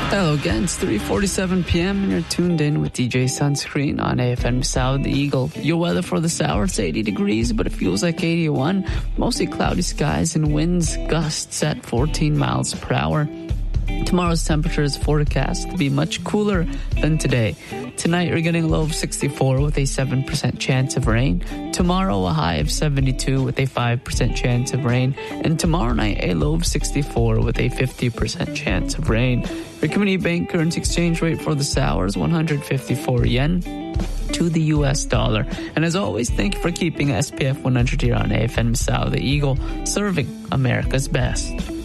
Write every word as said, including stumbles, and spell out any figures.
Hello again, it's three forty-seven p.m. and you're tuned in with D J Sunscreen on A F M South Eagle. Your weather for this hour, it's eighty degrees, but it feels like eighty-one. Mostly cloudy skies and winds, gusts at fourteen miles per hour. Tomorrow's temperature is forecast to be much cooler than today. Tonight, you're getting a low of sixty-four with a seven percent chance of rain. Tomorrow, a high of seventy-two with a five percent chance of rain. And tomorrow night, a low of sixty-four with a fifty percent chance of rain. Your Community Bank currency exchange rate for this hour is one hundred fifty-four yen to the U S dollar. And as always, thank you for keeping S P F one hundred here on A F M South Eagle, serving America's best.